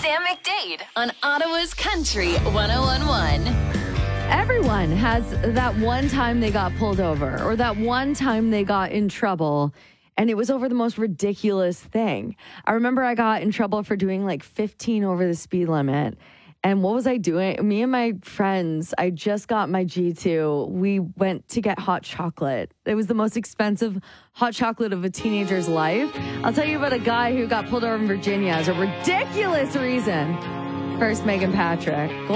Sam McDade on Ottawa's Country 101.1. Everyone has that one time they got pulled over or that one time they got in trouble, and it was over the most ridiculous thing. I remember I got in trouble for doing like 15 over the speed limit. And what was I doing? Me and my friends, I just got my G2. We went to get hot chocolate. It was the most expensive hot chocolate of a teenager's life. I'll tell you about a guy who got pulled over in Virginia as a ridiculous reason. First, Megan Patrick. Go